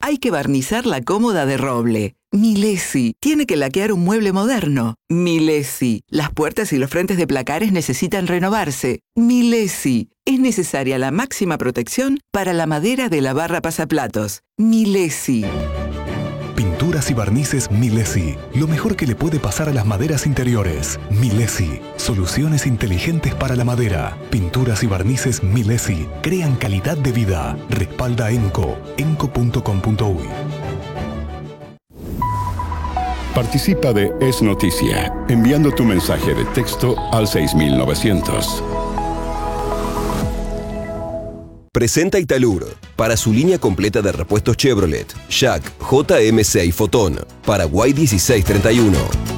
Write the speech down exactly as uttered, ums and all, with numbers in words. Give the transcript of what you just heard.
Hay que barnizar la cómoda de roble. Milesi. Tiene que laquear un mueble moderno. Milesi. Las puertas y los frentes de placares necesitan renovarse. Milesi. Es necesaria la máxima protección para la madera de la barra pasaplatos. Milesi. Pinturas y barnices Milesi. Lo mejor que le puede pasar a las maderas interiores. Milesi. Soluciones inteligentes para la madera. Pinturas y barnices Milesi. Crean calidad de vida. Respalda ENCO. enco punto com punto uy. Participa de Es Noticia, enviando tu mensaje de texto al seis mil novecientos. Presenta Italur, para su línea completa de repuestos Chevrolet, Jack, J M C y Fotón, Paraguay dieciséis treinta y uno.